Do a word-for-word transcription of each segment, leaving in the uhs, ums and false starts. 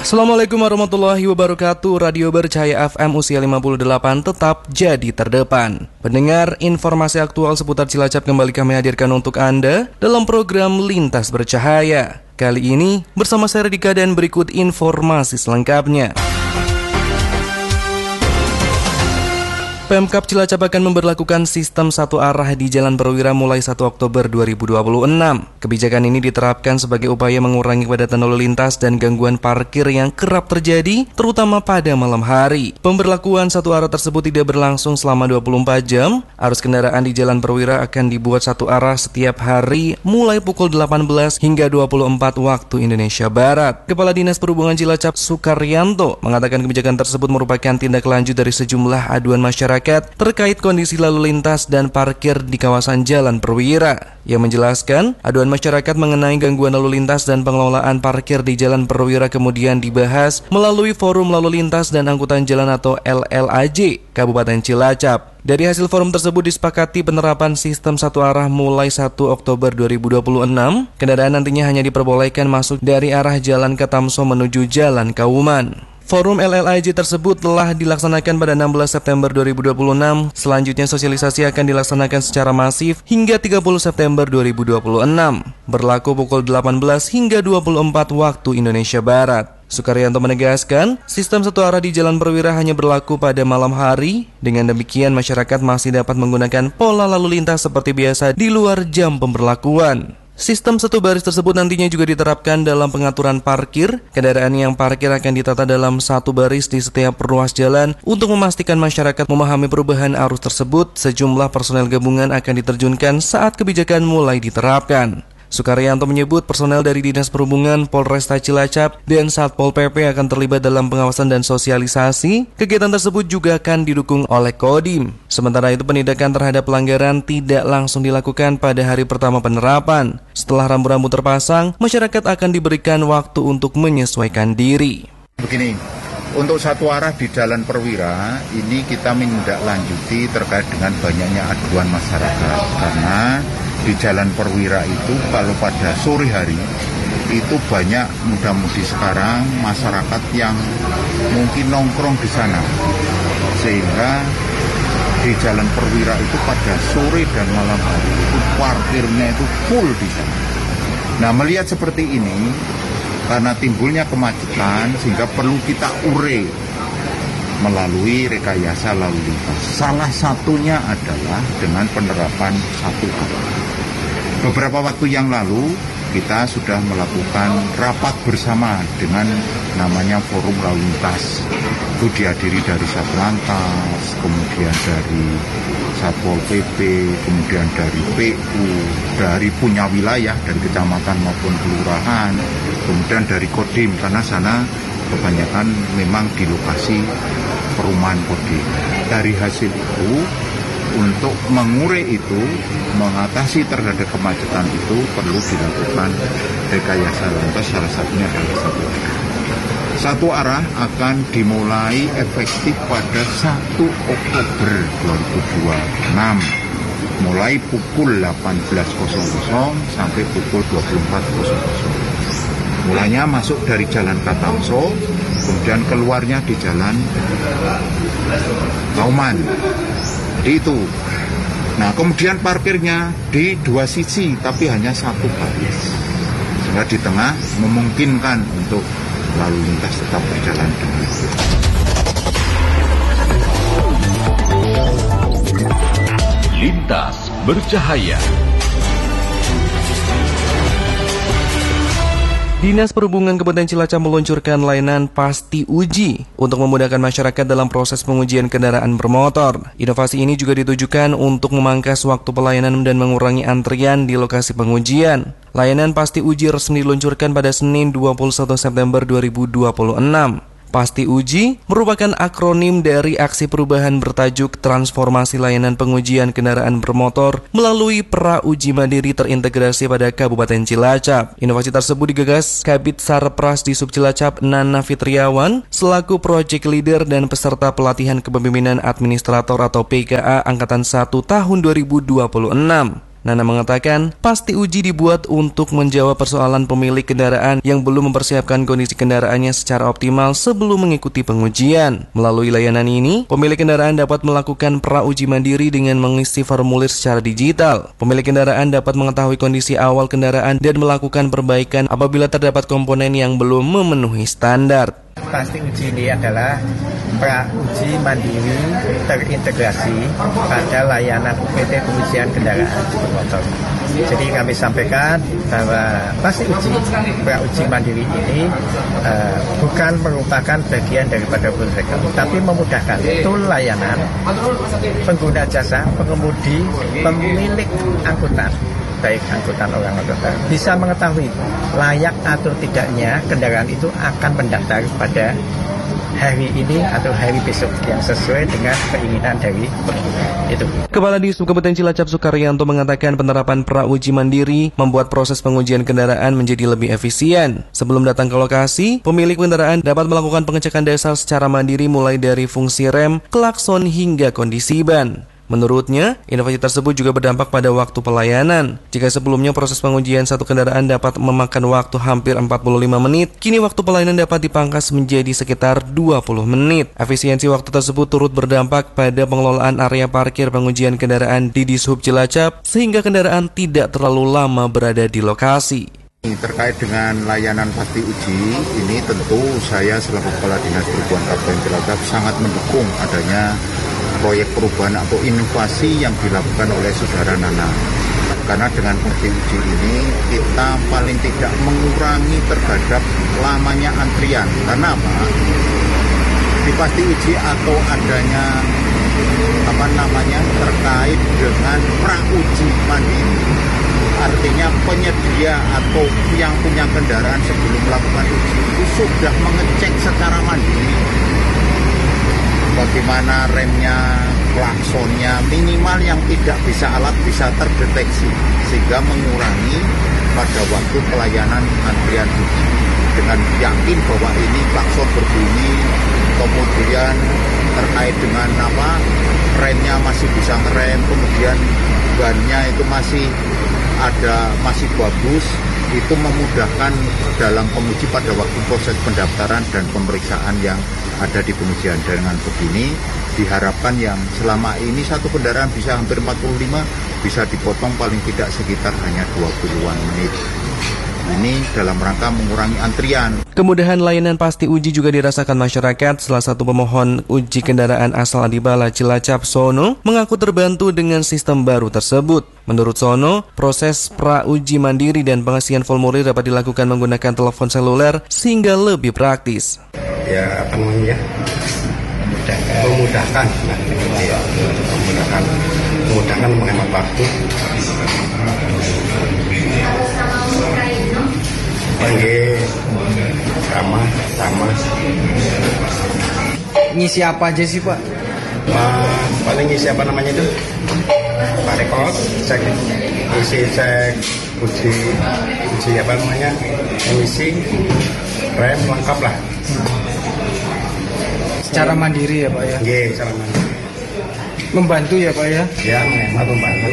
Assalamualaikum warahmatullahi wabarakatuh. Radio Bercahaya F M usia lima puluh delapan tetap jadi terdepan. Pendengar, informasi aktual seputar Cilacap kembali kami hadirkan untuk Anda dalam program Lintas Bercahaya. Kali ini bersama saya Radika dan berikut informasi selengkapnya. Pemkab Cilacap akan memberlakukan sistem satu arah di Jalan Perwira mulai satu Oktober dua ribu dua puluh enam. Kebijakan ini diterapkan sebagai upaya mengurangi kepadatan lalu lintas dan gangguan parkir yang kerap terjadi, terutama pada malam hari. Pemberlakuan satu arah tersebut tidak berlangsung selama dua puluh empat jam. Arus kendaraan di Jalan Perwira akan dibuat satu arah setiap hari mulai pukul delapan belas hingga dua puluh empat waktu Indonesia Barat. Kepala Dinas Perhubungan Cilacap Sukaryanto mengatakan kebijakan tersebut merupakan tindak lanjut dari sejumlah aduan masyarakat terkait kondisi lalu lintas dan parkir di kawasan Jalan Perwira. Ia menjelaskan, aduan masyarakat mengenai gangguan lalu lintas dan pengelolaan parkir di Jalan Perwira kemudian dibahas melalui Forum Lalu Lintas dan Angkutan Jalan atau L L A J Kabupaten Cilacap. Dari hasil forum tersebut disepakati penerapan sistem satu arah mulai satu Oktober dua ribu dua puluh enam. Kendaraan nantinya hanya diperbolehkan masuk dari arah Jalan Katamso menuju Jalan Kauman. Forum L L A J tersebut telah dilaksanakan pada enam belas September dua ribu dua puluh enam. Selanjutnya sosialisasi akan dilaksanakan secara masif hingga tiga puluh September dua ribu dua puluh enam. Berlaku pukul delapan belas hingga dua puluh empat waktu Indonesia Barat. Sukaryanto menegaskan, sistem satu arah di Jalan Perwira hanya berlaku pada malam hari. Dengan demikian, masyarakat masih dapat menggunakan pola lalu lintas seperti biasa di luar jam pemberlakuan. Sistem satu baris tersebut nantinya juga diterapkan dalam pengaturan parkir. Kendaraan yang parkir akan ditata dalam satu baris di setiap ruas jalan. Untuk memastikan masyarakat memahami perubahan arus tersebut, sejumlah personel gabungan akan diterjunkan saat kebijakan mulai diterapkan. Sukaryanto menyebut personel dari Dinas Perhubungan, Polresta Cilacap, dan Satpol P P akan terlibat dalam pengawasan dan sosialisasi. Kegiatan tersebut juga akan didukung oleh Kodim. Sementara itu penindakan terhadap pelanggaran tidak langsung dilakukan pada hari pertama penerapan. Setelah rambu-rambu terpasang, masyarakat akan diberikan waktu untuk menyesuaikan diri. Begini, untuk satu arah di Jalan Perwira, ini kita menindaklanjuti terkait dengan banyaknya aduan masyarakat. Karena di Jalan Perwira itu kalau pada sore hari itu banyak muda-mudi sekarang masyarakat yang mungkin nongkrong di sana, sehingga di Jalan Perwira itu pada sore dan malam hari itu parkirnya itu full di sana. Nah, melihat seperti ini, karena timbulnya kemacetan sehingga perlu kita ure melalui rekayasa lalu lintas. Salah satunya adalah dengan penerapan satu arah. Beberapa waktu yang lalu kita sudah melakukan rapat bersama dengan namanya Forum Lalu Lintas. Itu dihadiri dari Satlantas, kemudian dari Satpol P P, kemudian dari P U, dari punya wilayah, dari kecamatan maupun kelurahan, kemudian dari Kodim, karena sana kebanyakan memang di lokasi perumahan Kodim. Dari hasil itu, untuk mengurai itu, mengatasi terhadap kemacetan itu perlu dilakukan rekayasa lalu lintas, salah satunya adalah satu arah. Satu arah akan dimulai efektif pada satu Oktober dua ribu dua puluh enam, mulai pukul delapan belas sampai pukul dua puluh empat. Mulanya masuk dari Jalan Katamso, kemudian keluarnya di Jalan Kauman. Itu. Nah, kemudian parkirnya di dua sisi tapi hanya satu baris. Sehingga di tengah memungkinkan untuk lalu lintas tetap berjalan dengan baik. Lintas Bercahaya. Dinas Perhubungan Kabupaten Cilacap meluncurkan layanan Pasti Uji untuk memudahkan masyarakat dalam proses pengujian kendaraan bermotor. Inovasi ini juga ditujukan untuk memangkas waktu pelayanan dan mengurangi antrian di lokasi pengujian. Layanan Pasti Uji resmi diluncurkan pada Senin dua puluh satu September dua ribu dua puluh enam. Pasti Uji merupakan akronim dari aksi perubahan bertajuk Transformasi Layanan Pengujian Kendaraan Bermotor melalui Pra-Uji Mandiri terintegrasi pada Kabupaten Cilacap. Inovasi tersebut digagas Kabid Sarpras di Sub Cilacap Nana Fitriawan selaku Project Leader dan peserta pelatihan kepemimpinan administrator atau P K A Angkatan satu tahun dua ribu dua puluh enam. Nana mengatakan, pasti uji dibuat untuk menjawab persoalan pemilik kendaraan yang belum mempersiapkan kondisi kendaraannya secara optimal sebelum mengikuti pengujian. Melalui layanan ini, pemilik kendaraan dapat melakukan pra-uji mandiri dengan mengisi formulir secara digital. Pemilik kendaraan dapat mengetahui kondisi awal kendaraan dan melakukan perbaikan apabila terdapat komponen yang belum memenuhi standar. Pasti uji ini adalah pra-uji mandiri terintegrasi pada layanan U P T pengujian kendaraan bermotor. Jadi kami sampaikan bahwa pasti uji pra-uji mandiri ini uh, bukan merupakan bagian daripada prosedur, tapi memudahkan tool layanan pengguna jasa, pengemudi, pemilik angkutan, baik angkutan orang atau orang, bisa mengetahui layak atau tidaknya kendaraan itu akan mendaftar pada hari ini atau hari besok yang sesuai dengan keinginan dari pengguna. Itu. Kepala Dishub Kabupaten Cilacap Sukaryanto mengatakan penerapan pra-uji mandiri membuat proses pengujian kendaraan menjadi lebih efisien. Sebelum datang ke lokasi, pemilik kendaraan dapat melakukan pengecekan dasar secara mandiri mulai dari fungsi rem, klakson hingga kondisi ban. Menurutnya, inovasi tersebut juga berdampak pada waktu pelayanan. Jika sebelumnya proses pengujian satu kendaraan dapat memakan waktu hampir empat puluh lima menit, kini waktu pelayanan dapat dipangkas menjadi sekitar dua puluh menit. Efisiensi waktu tersebut turut berdampak pada pengelolaan area parkir pengujian kendaraan di Dishub Cilacap, sehingga kendaraan tidak terlalu lama berada di lokasi. Terkait dengan layanan pasti uji, ini tentu saya selaku Kepala Dinas Perhubungan Kabupaten Cilacap sangat mendukung adanya proyek perubahan atau inovasi yang dilakukan oleh saudara Nana. Karena dengan pasti uji ini kita paling tidak mengurangi terhadap lamanya antrian. Karena apa? Di pasti uji atau adanya apa namanya terkait dengan pra-uji mandiri, artinya penyedia atau yang punya kendaraan sebelum melakukan uji itu sudah mengecek secara mandiri bagaimana remnya, klaksonnya, minimal yang tidak bisa alat bisa terdeteksi, sehingga mengurangi pada waktu pelayanan antrian uji. Dengan yakin bahwa ini klakson berbunyi, kemudian terkait dengan apa, remnya masih bisa ngerem, kemudian bannya itu masih ada, masih bagus, itu memudahkan dalam penguji pada waktu proses pendaftaran dan pemeriksaan yang ada di pengujian. Dengan begini diharapkan yang selama ini satu kendaraan bisa hampir empat puluh lima bisa dipotong paling tidak sekitar hanya dua puluhan menit. Ini dalam rangka mengurangi antrian. Kemudahan layanan pasti uji juga dirasakan masyarakat. Salah satu pemohon uji kendaraan asal Adibala Cilacap, Sono, mengaku terbantu dengan sistem baru tersebut. Menurut Sono, proses pra-uji mandiri dan pengisian formulir dapat dilakukan menggunakan telepon seluler sehingga lebih praktis. Ya, apa namanya? Memudahkan, nah, ya, memudahkan, memudahkan menghemat waktu. Oke, sama, sama. Ngisi apa aja sih Pak? Nah, paling ngisi apa namanya itu? Pak rekod, cek, isi cek, uji, uji apa namanya? Emisi, rem lengkap lah. Secara mandiri ya Pak ya? Iya, secara mandiri. Membantu ya Pak ya? Ya, memang membantu.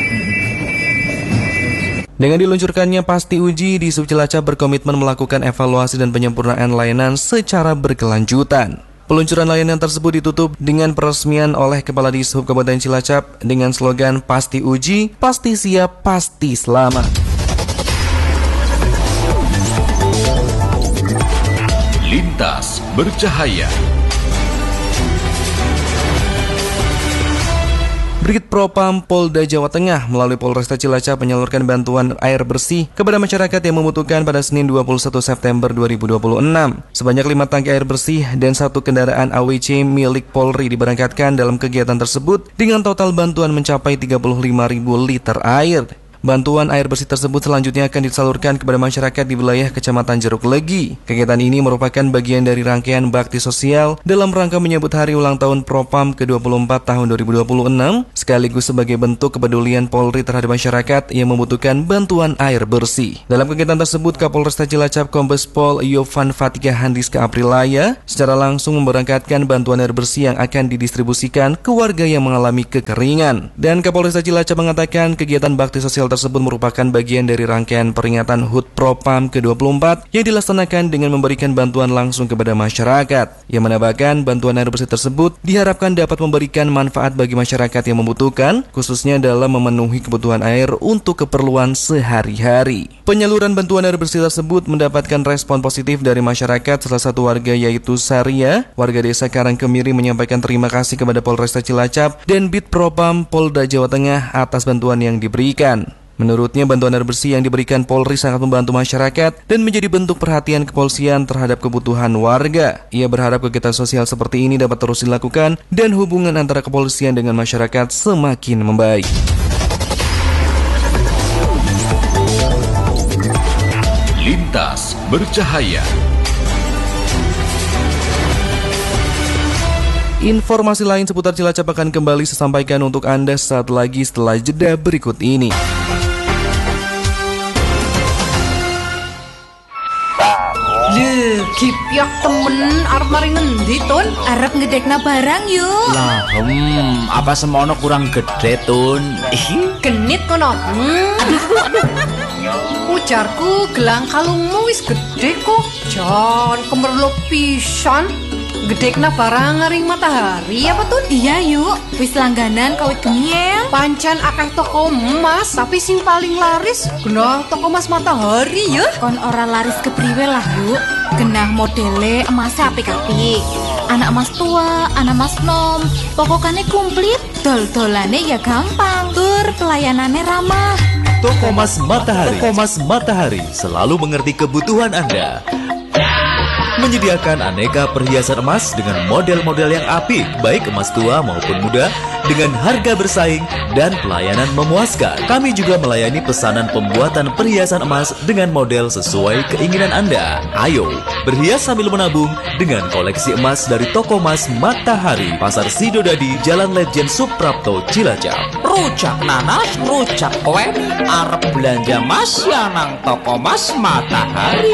Dengan diluncurkannya pasti uji, Dishub Cilacap berkomitmen melakukan evaluasi dan penyempurnaan layanan secara berkelanjutan. Peluncuran layanan tersebut ditutup dengan peresmian oleh Kepala Dishub Kabupaten Cilacap dengan slogan Pasti Uji, Pasti Siap, Pasti Selamat. Lintas Bercahaya. Brigit Propam Polda Jawa Tengah melalui Polresta Cilacap menyalurkan bantuan air bersih kepada masyarakat yang membutuhkan pada Senin dua puluh satu September dua ribu dua puluh enam. Sebanyak lima tangki air bersih dan satu kendaraan A W C milik Polri diberangkatkan dalam kegiatan tersebut dengan total bantuan mencapai tiga puluh lima ribu liter air. Bantuan air bersih tersebut selanjutnya akan disalurkan kepada masyarakat di wilayah Kecamatan Jeruk Legi. Kegiatan ini merupakan bagian dari rangkaian bakti sosial dalam rangka menyambut hari ulang tahun Propam ke dua puluh empat tahun dua ribu dua puluh enam, sekaligus sebagai bentuk kepedulian Polri terhadap masyarakat yang membutuhkan bantuan air bersih. Dalam kegiatan tersebut, Kapolresta Cilacap Kombes Pol Yovan Fatika Handiska Aprilaya secara langsung memberangkatkan bantuan air bersih yang akan didistribusikan ke warga yang mengalami kekeringan. Dan Kapolresta Cilacap mengatakan kegiatan bakti sosial tersebut merupakan bagian dari rangkaian peringatan H U T Propam ke dua puluh empat yang dilaksanakan dengan memberikan bantuan langsung kepada masyarakat. Yang menambahkan bantuan air bersih tersebut diharapkan dapat memberikan manfaat bagi masyarakat yang membutuhkan, khususnya dalam memenuhi kebutuhan air untuk keperluan sehari-hari. Penyaluran bantuan air bersih tersebut mendapatkan respon positif dari masyarakat. Salah satu warga yaitu Saria, warga desa Karangkemiri, menyampaikan terima kasih kepada Polresta Cilacap dan Bid Propam Polda Jawa Tengah atas bantuan yang diberikan. Menurutnya, bantuan air bersih yang diberikan Polri sangat membantu masyarakat dan menjadi bentuk perhatian kepolisian terhadap kebutuhan warga. Ia berharap kegiatan sosial seperti ini dapat terus dilakukan dan hubungan antara kepolisian dengan masyarakat semakin membaik. Lintas bercahaya. Informasi lain seputar Cilacap akan kembali saya sampaikan untuk Anda saat lagi setelah jeda berikut ini. Leh, kipyak temen arep mari ngendi Tun? Arep ngedekna barang yuk. Lah, hmm, apa semono kurang gede Tun? Genit kono. Hmm. Ujarku gelang kalungmu wis gede kok. Jan kemerlop pisan. Gedekna barang ngaring matahari apa Tun? Iya yuk, wis langganan kawit geniel. Pancen akeh toko emas, tapi sing paling laris genah toko emas matahari ya. Kon ora laris kepriwe lah yuk. Genah modele emas apik-apik. Anak emas tua, anak emas nom, pokoknya komplit. Dol-dolane ya gampang, tur pelayanannya ramah. Toko Emas Matahari. Toko Emas Matahari selalu mengerti kebutuhan Anda. Menyediakan aneka perhiasan emas dengan model-model yang apik, baik emas tua maupun muda, dengan harga bersaing dan pelayanan memuaskan. Kami juga melayani pesanan pembuatan perhiasan emas dengan model sesuai keinginan Anda. Ayo, berhias sambil menabung dengan koleksi emas dari Toko Emas Matahari, Pasar Sidodadi, Jalan Letjen Suprapto, Cilacap. Rujak nanas, rujak kue, arep belanja emas ya nang Toko Emas Matahari.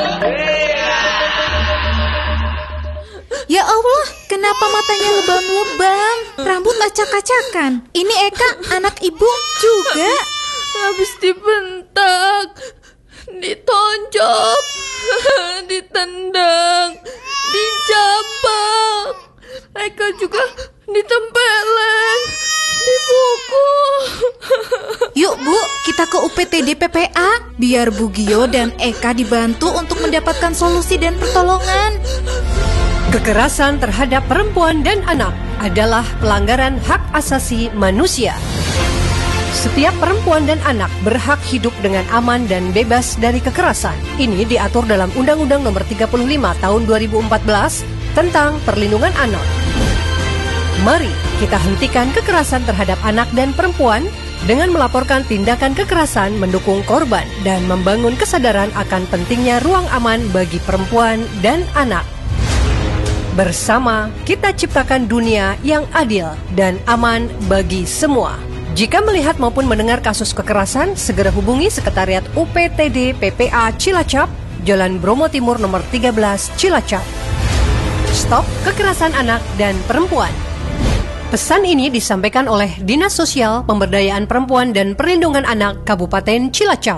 Ya Allah, kenapa matanya lebam-lebam? Rambut acak-acakan. Ini Eka, anak ibu juga. Habis dibentak, ditonjok, ditendang, dijambak. Eka juga ditempeleng, dipukul. Yuk Bu, kita ke U P T D P P A biar Bu Gio dan Eka dibantu untuk mendapatkan solusi dan pertolongan. Kekerasan terhadap perempuan dan anak adalah pelanggaran hak asasi manusia. Setiap perempuan dan anak berhak hidup dengan aman dan bebas dari kekerasan. Ini diatur dalam Undang-Undang Nomor tiga puluh lima Tahun dua ribu empat belas tentang Perlindungan Anak. Mari kita hentikan kekerasan terhadap anak dan perempuan dengan melaporkan tindakan kekerasan, mendukung korban, dan membangun kesadaran akan pentingnya ruang aman bagi perempuan dan anak. Bersama, kita ciptakan dunia yang adil dan aman bagi semua. Jika melihat maupun mendengar kasus kekerasan, segera hubungi Sekretariat U P T D P P A Cilacap, Jalan Bromo Timur nomor tiga belas, Cilacap. Stop kekerasan anak dan perempuan. Pesan ini disampaikan oleh Dinas Sosial, Pemberdayaan Perempuan dan Perlindungan Anak Kabupaten Cilacap.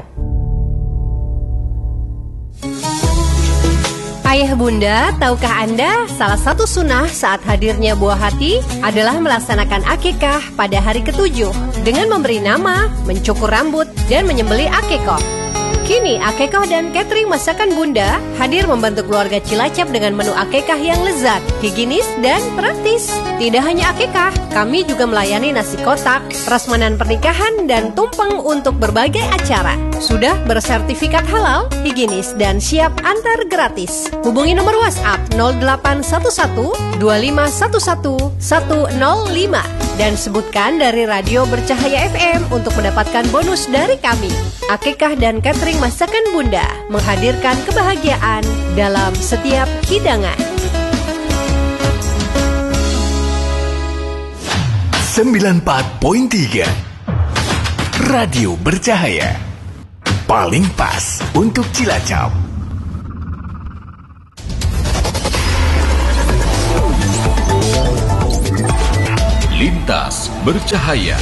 Ayah bunda, tahukah Anda salah satu sunnah saat hadirnya buah hati adalah melaksanakan akikah pada hari ketujuh dengan memberi nama, mencukur rambut, dan menyembelih akikoh. Kini akikah dan catering masakan bunda hadir membantu keluarga Cilacap dengan menu akikah yang lezat, higienis, dan praktis. Tidak hanya akikah, kami juga melayani nasi kotak, prasmanan pernikahan, dan tumpeng untuk berbagai acara. Sudah bersertifikat halal, higienis, dan siap antar gratis. Hubungi nomor WhatsApp nol delapan satu satu dua lima satu satu satu nol lima. Dan sebutkan dari Radio Bercahaya F M untuk mendapatkan bonus dari kami. Akikah dan catering masakan Bunda menghadirkan kebahagiaan dalam setiap hidangan. sembilan puluh empat koma tiga Radio Bercahaya, paling pas untuk Cilacap. Lintas Bercahaya.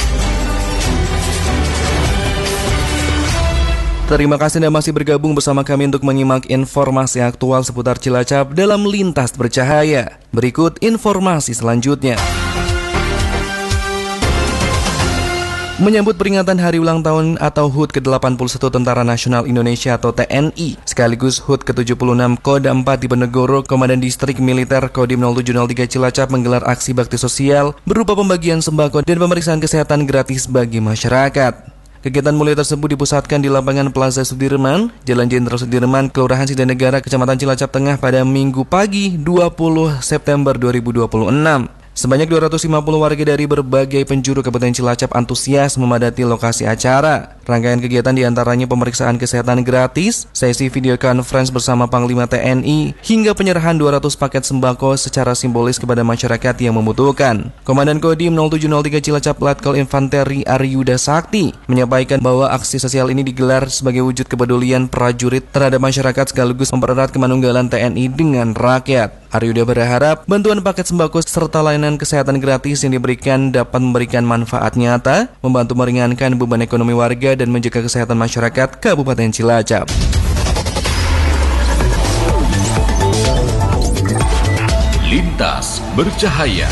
Terima kasih Anda masih bergabung bersama kami untuk menyimak informasi aktual seputar Cilacap dalam Lintas Bercahaya. Berikut informasi selanjutnya. Menyambut peringatan Hari Ulang Tahun atau H U T ke delapan puluh satu Tentara Nasional Indonesia atau T N I, sekaligus H U T ke tujuh puluh enam Koda empat di Penegoro, Komandan Distrik Militer Kodim nol tujuh nol tiga Cilacap menggelar aksi bakti sosial berupa pembagian sembako dan pemeriksaan kesehatan gratis bagi masyarakat. Kegiatan mulia tersebut dipusatkan di lapangan Plaza Sudirman, Jalan Jenderal Sudirman, Kelurahan Sidanegara, Kecamatan Cilacap Tengah pada Minggu pagi dua puluh September dua ribu dua puluh enam. Sebanyak dua ratus lima puluh warga dari berbagai penjuru Kabupaten Cilacap antusias memadati lokasi acara. Rangkaian kegiatan diantaranya pemeriksaan kesehatan gratis, sesi video conference bersama Panglima T N I, hingga penyerahan dua ratus paket sembako secara simbolis kepada masyarakat yang membutuhkan. Komandan Kodim nol tujuh nol tiga Cilacap Letkol Infanteri Aryuda Sakti menyampaikan bahwa aksi sosial ini digelar sebagai wujud kepedulian prajurit terhadap masyarakat sekaligus mempererat kemanunggalan T N I dengan rakyat. Aryuda berharap bantuan paket sembako serta layanan kesehatan gratis yang diberikan dapat memberikan manfaat nyata, membantu meringankan beban ekonomi warga dan menjaga kesehatan masyarakat Kabupaten Cilacap. Lintas Bercahaya.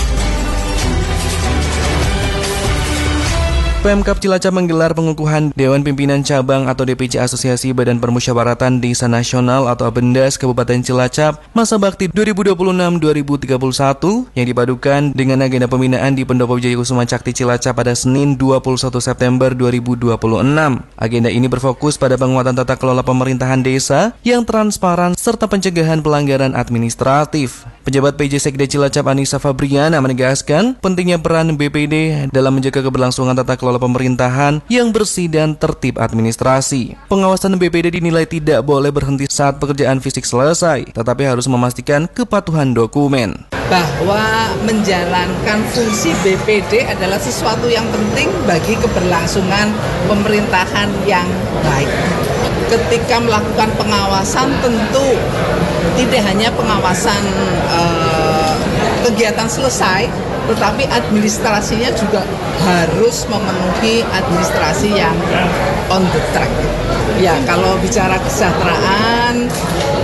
Pemkab Cilacap menggelar pengukuhan Dewan Pimpinan Cabang atau D P C Asosiasi Badan Permusyawaratan Desa Nasional atau ABENDAS Kabupaten Cilacap masa bakti dua ribu dua puluh enam sampai dua ribu tiga puluh satu yang dipadukan dengan agenda pembinaan di Pendopo Wijaya Kusuma Cakti Cilacap pada Senin dua puluh satu September dua ribu dua puluh enam. Agenda ini berfokus pada penguatan tata kelola pemerintahan desa yang transparan serta pencegahan pelanggaran administratif. Pejabat P J Sekda Cilacap Anissa Fabriana menegaskan pentingnya peran B P D dalam menjaga keberlangsungan tata kelola pemerintahan yang bersih dan tertib administrasi. Pengawasan B P D dinilai tidak boleh berhenti saat pekerjaan fisik selesai, tetapi harus memastikan kepatuhan dokumen. Bahwa menjalankan fungsi B P D adalah sesuatu yang penting bagi keberlangsungan pemerintahan yang baik. Ketika melakukan pengawasan tentu tidak hanya pengawasan eh, kegiatan selesai, tetapi administrasinya juga harus memenuhi administrasi yang on the track. Ya, kalau bicara kesejahteraan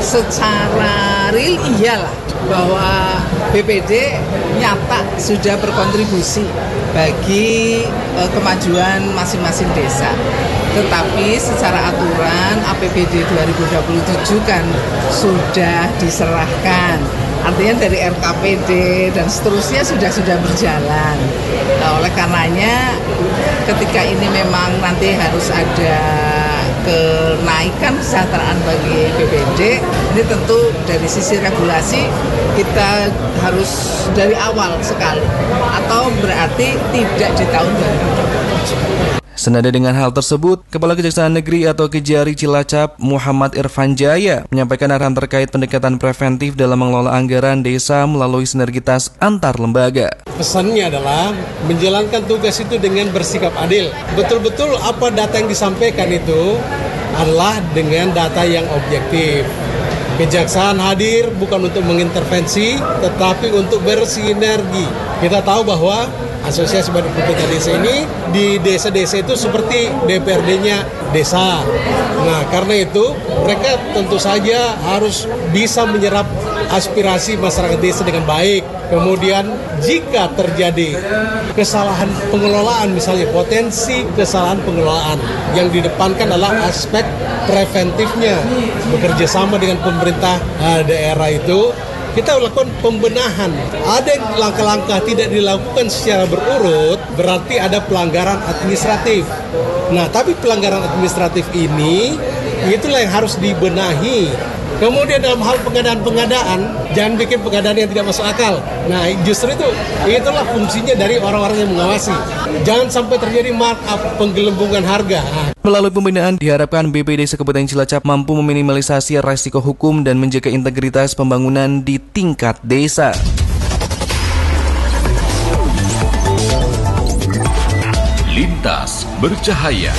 secara real iyalah bahwa B P D nyata sudah berkontribusi bagi uh, kemajuan masing-masing desa. Tetapi secara aturan A P B D dua ribu dua puluh tujuh kan sudah diserahkan. Artinya dari R K P D dan seterusnya sudah sudah berjalan. Nah, oleh karenanya ketika ini memang nanti harus ada kenaikan kesejahteraan bagi B P D, ini tentu dari sisi regulasi kita harus dari awal sekali, atau berarti tidak di tahun dua ribu dua puluh tujuh. Senada dengan hal tersebut, Kepala Kejaksaan Negeri atau Kejari Cilacap Muhammad Irfan Jaya menyampaikan arahan terkait pendekatan preventif dalam mengelola anggaran desa melalui sinergitas antar lembaga. Pesannya adalah menjalankan tugas itu dengan bersikap adil. Betul-betul apa data yang disampaikan itu adalah dengan data yang objektif. Kejaksaan hadir bukan untuk mengintervensi, tetapi untuk bersinergi. Kita tahu bahwa Asosiasi Badan Pemerintah Desa ini di desa-desa itu seperti D P R D-nya desa. Nah, karena itu mereka tentu saja harus bisa menyerap aspirasi masyarakat desa dengan baik. Kemudian jika terjadi kesalahan pengelolaan, misalnya potensi kesalahan pengelolaan, yang didepankan adalah aspek preventifnya. Bekerja sama dengan pemerintah uh, daerah itu, kita lakukan pembenahan. Ada langkah-langkah tidak dilakukan secara berurut, berarti ada pelanggaran administratif. Nah, tapi pelanggaran administratif ini Itulah yang harus dibenahi. Kemudian dalam hal pengadaan-pengadaan, jangan bikin pengadaan yang tidak masuk akal. Nah, justru itu, itulah fungsinya dari orang-orang yang mengawasi. Jangan sampai terjadi markup, penggelembungan harga. Melalui pembinaan, diharapkan B P D Kabupaten Cilacap mampu meminimalisasi resiko hukum dan menjaga integritas pembangunan di tingkat desa. Lintas Bercahaya.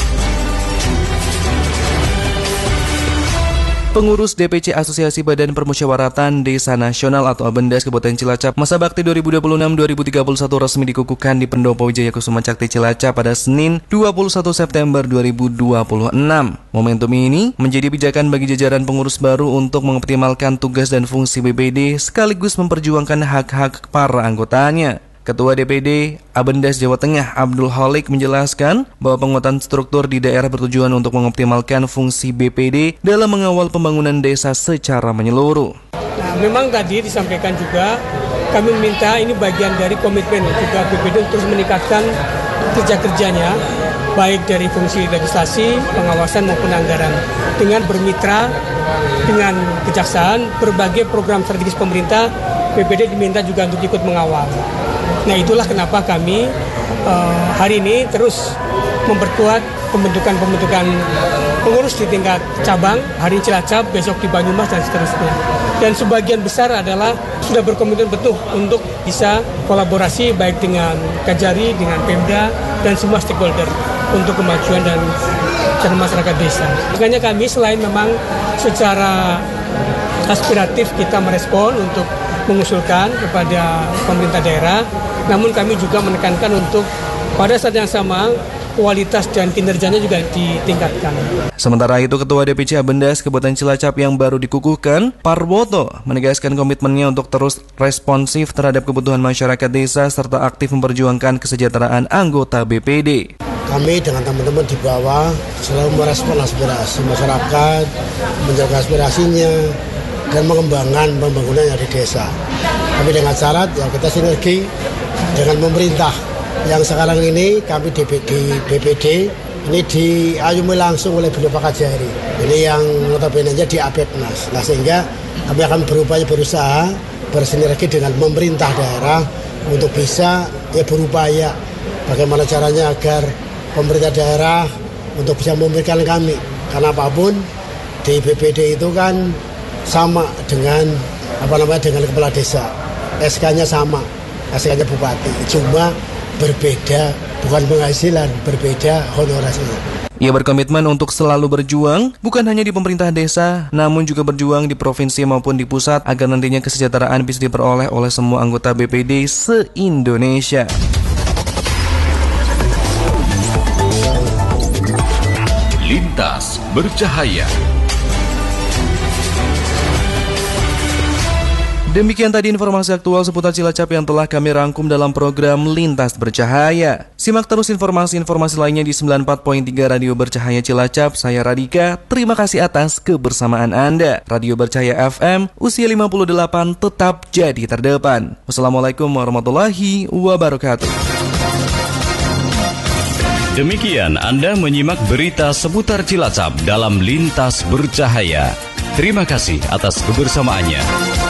Pengurus D P C Asosiasi Badan Permusyawaratan Desa Nasional atau Abendas Kabupaten Cilacap Masa Bakti dua ribu dua puluh enam sampai dua ribu tiga puluh satu resmi dikukuhkan di Pendopo Wijaya Kusuma Cakti Cilacap pada Senin dua puluh satu September dua ribu dua puluh enam. Momentum ini menjadi pijakan bagi jajaran pengurus baru untuk mengoptimalkan tugas dan fungsi B P D sekaligus memperjuangkan hak-hak para anggotanya. Ketua D P D Abendas Jawa Tengah Abdul Holik menjelaskan bahwa penguatan struktur di daerah bertujuan untuk mengoptimalkan fungsi B P D dalam mengawal pembangunan desa secara menyeluruh. Nah, memang tadi disampaikan juga kami meminta ini bagian dari komitmen juga B P D terus meningkatkan kerja-kerjanya baik dari fungsi legislasi, pengawasan maupun anggaran dengan bermitra dengan kejaksaan. Berbagai program strategis pemerintah B P D diminta juga untuk ikut mengawal. Nah, itulah kenapa kami uh, hari ini terus memperkuat pembentukan-pembentukan pengurus di tingkat cabang, hari ini Cilacap, besok di Banyumas dan seterusnya. Dan sebagian besar adalah sudah berkomitmen betul untuk bisa kolaborasi baik dengan Kajari, dengan Pemda dan semua stakeholder untuk kemajuan dan cara masyarakat desa. Makanya kami selain memang secara aspiratif kita merespon untuk mengusulkan kepada pemerintah daerah, namun kami juga menekankan untuk pada saat yang sama kualitas dan kinerjanya juga ditingkatkan. Sementara itu, Ketua D P C Abendas Kabupaten Cilacap yang baru dikukuhkan, Parwoto, menegaskan komitmennya untuk terus responsif terhadap kebutuhan masyarakat desa serta aktif memperjuangkan kesejahteraan anggota B P D. Kami dengan teman-teman di bawah selalu merespon aspirasi masyarakat, menjaga aspirasinya, dan mengembangkan pembangunan yang di desa. Kami dengan syarat ya kita sinergi dengan pemerintah. Yang sekarang ini kami di B P D ini diayumi langsung oleh beliau Pak Kajari. Ini yang notabene-nya di Apeknas. Nah, sehingga kami akan berupaya berusaha bersinergi dengan pemerintah daerah untuk bisa ya berupaya bagaimana caranya agar pemerintah daerah untuk bisa memberikan kami. Karena apapun di B P D itu kan sama dengan apa namanya dengan kepala desa, S K-nya sama, S K-nya bupati, cuma berbeda, bukan penghasilan, berbeda honorasinya. Ia berkomitmen untuk selalu berjuang, bukan hanya di pemerintah desa, namun juga berjuang di provinsi maupun di pusat agar nantinya kesejahteraan bisa diperoleh oleh semua anggota B P D se-Indonesia. Lintas Bercahaya. Demikian tadi informasi aktual seputar Cilacap yang telah kami rangkum dalam program Lintas Bercahaya. Simak terus informasi-informasi lainnya di sembilan puluh empat koma tiga Radio Bercahaya Cilacap. Saya Radika, terima kasih atas kebersamaan Anda. Radio Bercahaya F M, usia lima puluh delapan tetap jadi terdepan. Wassalamualaikum warahmatullahi wabarakatuh. Demikian Anda menyimak berita seputar Cilacap dalam Lintas Bercahaya. Terima kasih atas kebersamaannya.